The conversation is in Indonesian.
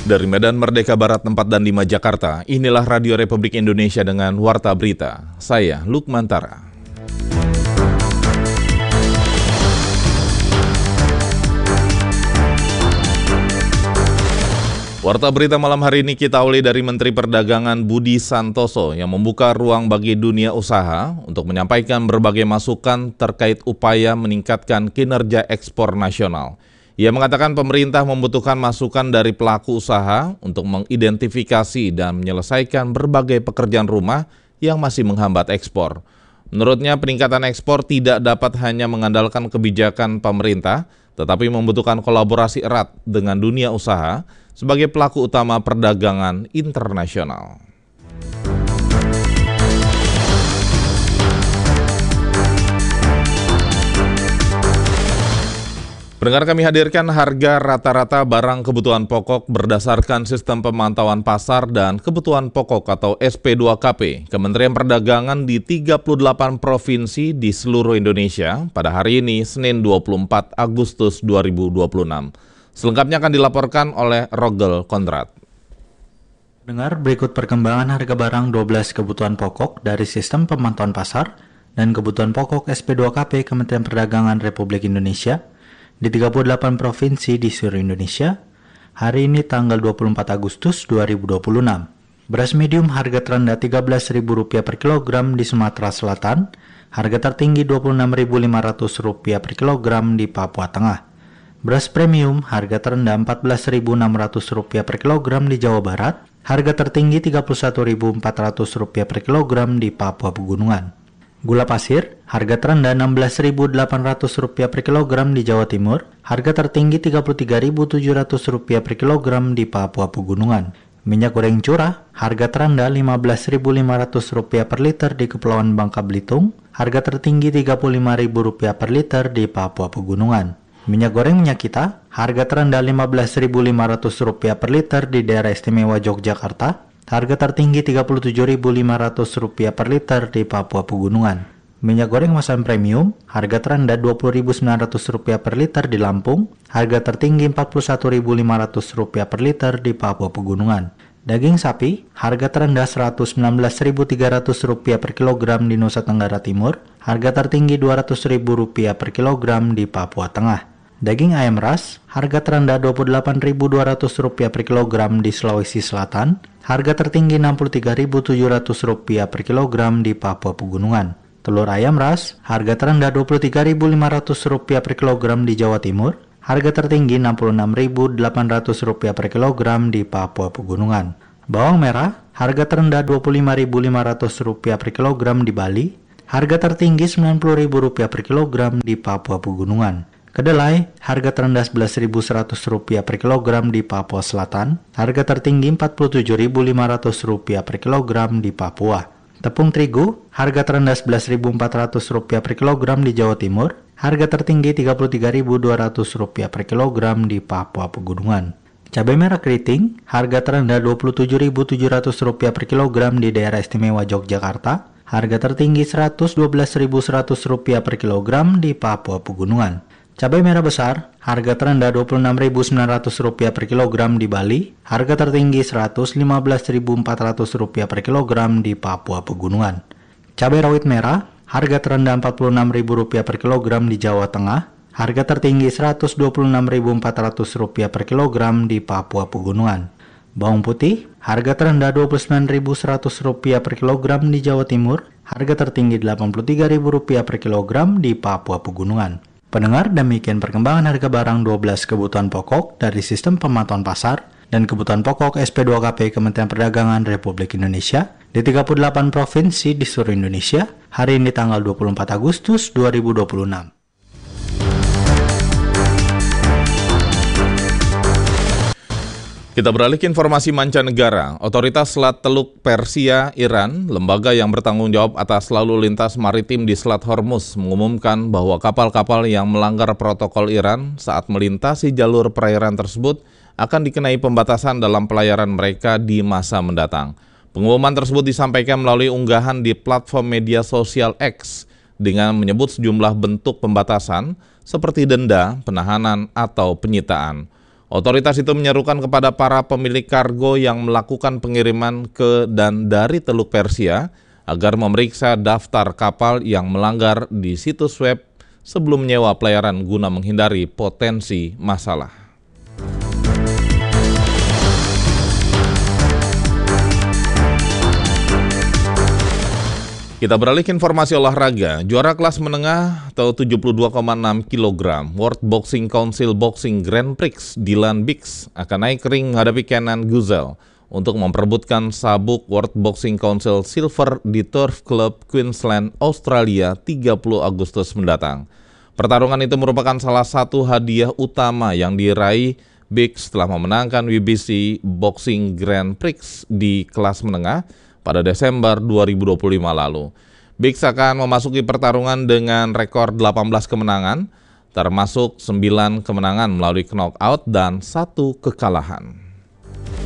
Dari Medan Merdeka Barat 4 dan 5 Jakarta, inilah Radio Republik Indonesia dengan Warta Berita. Saya Lukman Tara. Warta Berita malam hari ini kita awali dari Menteri Perdagangan Budi Santoso yang membuka ruang bagi dunia usaha untuk menyampaikan berbagai masukan terkait upaya meningkatkan kinerja ekspor nasional. Ia mengatakan pemerintah membutuhkan masukan dari pelaku usaha untuk mengidentifikasi dan menyelesaikan berbagai pekerjaan rumah yang masih menghambat ekspor. Menurutnya peningkatan ekspor tidak dapat hanya mengandalkan kebijakan pemerintah, tetapi membutuhkan kolaborasi erat dengan dunia usaha sebagai pelaku utama perdagangan internasional. Pendengar, kami hadirkan harga rata-rata barang kebutuhan pokok berdasarkan sistem pemantauan pasar dan kebutuhan pokok atau SP2KP Kementerian Perdagangan di 38 provinsi di seluruh Indonesia pada hari ini, Senin 24 Agustus 2026. Selengkapnya akan dilaporkan oleh Rogel Kondrat. Dengar berikut perkembangan harga barang 12 kebutuhan pokok dari sistem pemantauan pasar dan kebutuhan pokok SP2KP Kementerian Perdagangan Republik Indonesia di 38 provinsi di seluruh Indonesia, hari ini tanggal 24 Agustus 2026. Beras medium harga terendah Rp13.000 per kilogram di Sumatera Selatan, harga tertinggi Rp26.500 per kilogram di Papua Tengah. Beras premium harga terendah Rp14.600 per kilogram di Jawa Barat, harga tertinggi Rp31.400 per kilogram di Papua Pegunungan. Gula pasir, harga terendah Rp16.800 per kilogram di Jawa Timur, harga tertinggi Rp33.700 per kilogram di Papua Pegunungan. Minyak goreng curah, harga terendah Rp15.500 per liter di Kepulauan Bangka Belitung, harga tertinggi Rp35.000 per liter di Papua Pegunungan. Minyak goreng minyak kita, harga terendah Rp15.500 per liter di daerah istimewa Yogyakarta, harga tertinggi Rp37.500 per liter di Papua Pegunungan. Minyak goreng kemasan premium, harga terendah Rp20.900 per liter di Lampung, harga tertinggi Rp41.500 per liter di Papua Pegunungan. Daging sapi, harga terendah Rp119.300 per kilogram di Nusa Tenggara Timur, harga tertinggi Rp200.000 per kilogram di Papua Tengah. Daging ayam ras, harga terendah Rp28.200 per kilogram di Sulawesi Selatan, harga tertinggi Rp63.700 per kilogram di Papua Pegunungan. Telur ayam ras, harga terendah Rp23.500 per kilogram di Jawa Timur, harga tertinggi Rp66.800 per kilogram di Papua Pegunungan. Bawang merah, harga terendah Rp25.500 per kilogram di Bali, harga tertinggi Rp90.000 per kilogram di Papua Pegunungan. Kedelai, harga terendah Rp11.100 per kilogram di Papua Selatan, harga tertinggi Rp47.500 per kilogram di Papua. Tepung terigu, harga terendah Rp11.400 per kilogram di Jawa Timur, harga tertinggi Rp33.200 per kilogram di Papua Pegunungan. Cabai merah keriting, harga terendah Rp27.700 per kilogram di daerah istimewa Yogyakarta, harga tertinggi Rp112.100 per kilogram di Papua Pegunungan. Cabai merah besar, harga terendah Rp26.900 per kilogram di Bali, harga tertinggi Rp115.400 per kilogram di Papua Pegunungan. Cabai rawit merah, harga terendah Rp46.000 per kilogram di Jawa Tengah, harga tertinggi Rp126.400 per kilogram di Papua Pegunungan. Bawang putih, harga terendah Rp29.100 per kilogram di Jawa Timur, harga tertinggi Rp83.000 per kilogram di Papua Pegunungan. Pendengar, demikian perkembangan harga barang 12 kebutuhan pokok dari sistem pemantauan pasar dan kebutuhan pokok SP2KP Kementerian Perdagangan Republik Indonesia di 38 provinsi di seluruh Indonesia hari ini tanggal 24 Agustus 2026. Kita beralih ke informasi mancanegara. Otoritas Selat Teluk Persia, Iran, lembaga yang bertanggung jawab atas lalu lintas maritim di Selat Hormuz, mengumumkan bahwa kapal-kapal yang melanggar protokol Iran saat melintasi jalur perairan tersebut akan dikenai pembatasan dalam pelayaran mereka di masa mendatang. Pengumuman tersebut disampaikan melalui unggahan di platform media sosial X dengan menyebut sejumlah bentuk pembatasan seperti denda, penahanan, atau penyitaan. Otoritas itu menyerukan kepada para pemilik kargo yang melakukan pengiriman ke dan dari Teluk Persia agar memeriksa daftar kapal yang melanggar di situs web sebelum menyewa pelayaran guna menghindari potensi masalah. Kita beralih ke informasi olahraga. Juara kelas menengah atau 72,6 kg World Boxing Council Boxing Grand Prix Dylan Biggs akan naik ring menghadapi Kenan Guzel untuk memperebutkan sabuk World Boxing Council Silver di Turf Club Queensland, Australia 30 Agustus mendatang. Pertarungan itu merupakan salah satu hadiah utama yang diraih Biggs setelah memenangkan WBC Boxing Grand Prix di kelas menengah pada Desember 2025 lalu. Biggs akan memasuki pertarungan dengan rekor 18 kemenangan, termasuk 9 kemenangan melalui knockout dan 1 kekalahan.